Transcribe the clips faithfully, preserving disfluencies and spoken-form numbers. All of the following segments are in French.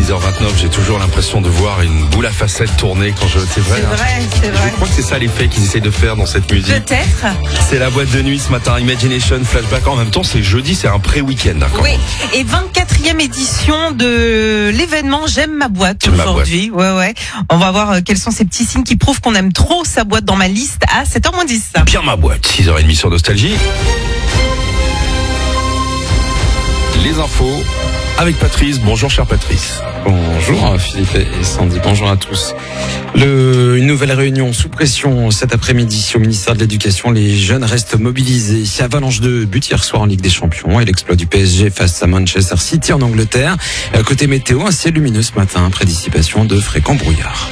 six heures vingt-neuf, j'ai toujours l'impression de voir une boule à facettes tourner quand je... C'est vrai, C'est hein. vrai, c'est vrai. Je crois que c'est ça l'effet qu'ils essayent de faire dans cette musique. Peut-être. C'est la boîte de nuit ce matin, Imagination, Flashback. En même temps, c'est jeudi, c'est un pré-week-end. D'accord. Oui, et vingt-quatrième édition de l'événement J'aime ma boîte J'aime ma aujourd'hui. Ouais, ouais. On va voir euh, quels sont ces petits signes qui prouvent qu'on aime trop sa boîte dans ma liste à sept heures moins dix. Bien ma boîte, six heures trente sur Nostalgie. Les infos avec Patrice. Bonjour cher Patrice. Bonjour Philippe et Sandy, bonjour à tous. Le, une nouvelle réunion sous pression cet après-midi au ministère de l'Éducation. Les jeunes restent mobilisés. Avalanche de buts hier soir en Ligue des Champions et l'exploit du P S G face à Manchester City en Angleterre. Côté météo, un ciel lumineux ce matin, après dissipation de fréquents brouillards.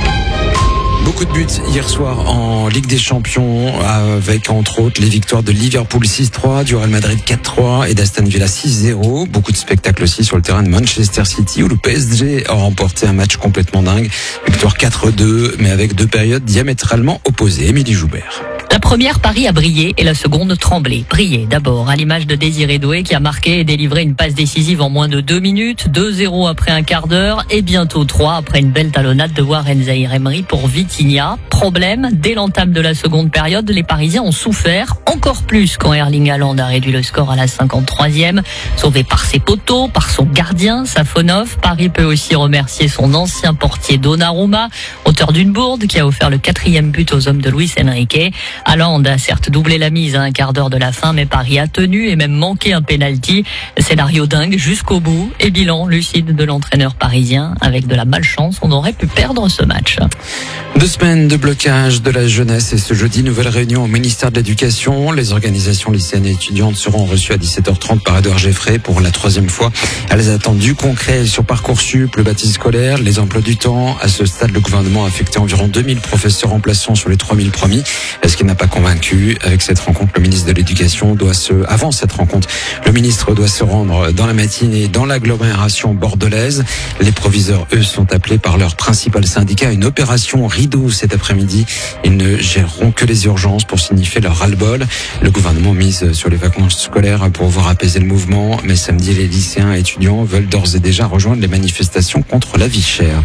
Beaucoup de buts hier soir en Ligue des Champions avec entre autres les victoires de Liverpool six trois, du Real Madrid quatre trois et d'Aston Villa six zéro. Beaucoup de spectacles aussi sur le terrain de Manchester City où le P S G a remporté un match complètement dingue. Victoire quatre deux mais avec deux périodes diamétralement opposées. Émilie Joubert. La première, Paris a brillé et la seconde, tremblé. Brillé d'abord, à l'image de Désiré Doué qui a marqué et délivré une passe décisive en moins de deux minutes, deux zéro après un quart d'heure et bientôt trois après une belle talonnade de Warren Zaïre-Emery pour Vitinha. Problème, dès l'entame de la seconde période, les Parisiens ont souffert encore plus quand Erling Haaland a réduit le score à la cinquante-troisième. Sauvé par ses poteaux, par son gardien, Safonov, Paris peut aussi remercier son ancien portier Donnarumma, auteur d'une bourde qui a offert le quatrième but aux hommes de Luis Enrique. Haaland a certes doublé la mise à un quart d'heure de la fin, mais Paris a tenu et même manqué un pénalty. Scénario dingue jusqu'au bout et bilan lucide de l'entraîneur parisien. Avec de la malchance, on aurait pu perdre ce match. Deux semaines de blocage de la jeunesse et ce jeudi, nouvelle réunion au ministère de l'Éducation. Les organisations lycéennes et étudiantes seront reçues à dix-sept heures trente par Edouard Geffray pour la troisième fois. Elles attendent du concret sur Parcoursup, le bâti scolaire, les emplois du temps. À ce stade, le gouvernement a affecté environ deux mille professeurs remplaçants sur les trois mille promis. Est-ce qu'il n'a pas convaincu? Avec cette rencontre, le ministre de l'Éducation doit se, avant cette rencontre, le ministre doit se rendre dans la matinée dans l'agglomération bordelaise. Les proviseurs, eux, sont appelés par leur principal syndicat à une opération rideau cet après-midi. Ils ne géreront que les urgences pour signifier leur ras-le-bol. Le gouvernement mise sur les vacances scolaires pour voir apaiser le mouvement, mais samedi, les lycéens et étudiants veulent d'ores et déjà rejoindre les manifestations contre la vie chère.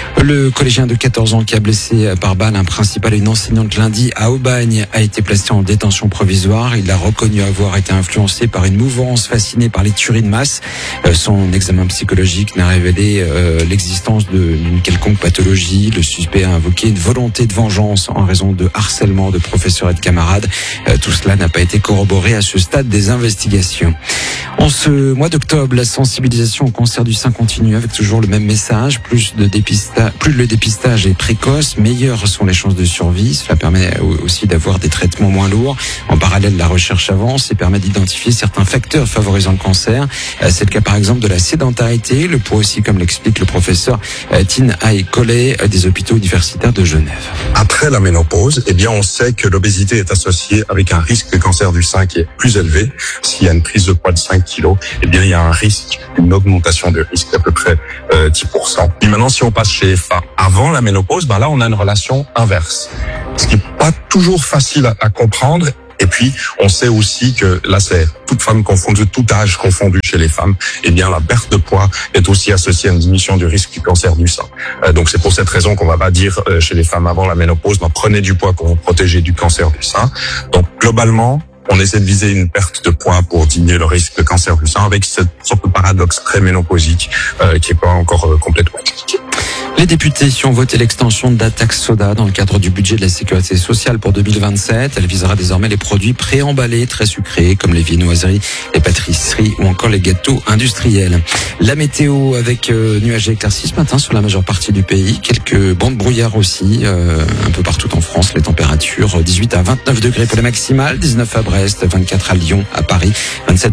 Le collégien de quatorze ans qui a blessé par balle un principal et une enseignante lundi à Aubagne a été placé en détention provisoire. Il a reconnu avoir été influencé par une mouvance fascinée par les tueries de masse. Son examen psychologique n'a révélé euh, l'existence d'une quelconque pathologie. Le suspect a invoqué une volonté de vengeance en raison de harcèlement de professeurs et de camarades. Euh, tout cela n'a pas été corroboré à ce stade des investigations. En ce mois d'octobre, la sensibilisation au cancer du sein continue avec toujours le même message. Plus de dépistage, plus le dépistage est précoce, meilleures sont les chances de survie. Cela permet aussi d'avoir des traitements moins lourds. En parallèle, la recherche avance et permet d'identifier certains facteurs favorisant le cancer. C'est le cas par exemple de la sédentarité, le poids aussi, comme l'explique le professeur Tin Hai Collet des hôpitaux universitaires de Genève. Après la ménopause, eh bien, on sait que l'obésité est associée avec un risque de cancer du sein qui est plus élevé. S'il y a une prise de poids de cinq kilos, eh bien, il y a un risque, une augmentation de risque d'à peu près euh, dix pour cent. Et maintenant, si on passe chez les femmes avant la ménopause, ben là, on a une relation inverse. Ce qui n'est pas toujours facile à, à comprendre. Et puis, on sait aussi que là, c'est toute femme confondue, tout âge confondu chez les femmes. Eh bien, la perte de poids est aussi associée à une diminution du risque du cancer du sein. Euh, donc, c'est pour cette raison qu'on va pas dire euh, chez les femmes avant la ménopause, ben, prenez du poids pour vous protéger du cancer du sein. Donc, globalement, on essaie de viser une perte de poids pour diminuer le risque de cancer du sein avec cette sorte de paradoxe préménopausique euh, qui est pas encore euh, complètement expliqué. Les députés ont voté l'extension de la taxe soda dans le cadre du budget de la sécurité sociale pour deux mille vingt-sept. Elle visera désormais les produits préemballés, très sucrés, comme les viennoiseries, les pâtisseries ou encore les gâteaux industriels. La météo avec euh, nuages et éclaircies ce matin sur la majeure partie du pays. Quelques bancs de brouillard aussi, euh, un peu partout en France. Les températures dix-huit à vingt-neuf degrés pour les maximales, dix-neuf à Brest, vingt-quatre à Lyon, à Paris, vingt-sept